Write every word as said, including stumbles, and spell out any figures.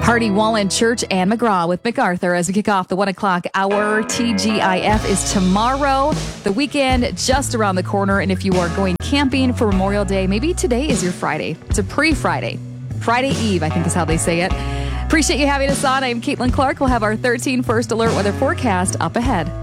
Hardy, Wallen, Church, and McGraw with MacArthur as we kick off the one o'clock hour. T G I F is tomorrow. The weekend just around the corner. And if you are going camping for Memorial Day, maybe today is your Friday. It's a pre-Friday. Friday Eve, I think is how they say it. Appreciate you having us on. I'm Caitlin Clark. We'll have our thirteen First Alert weather forecast up ahead.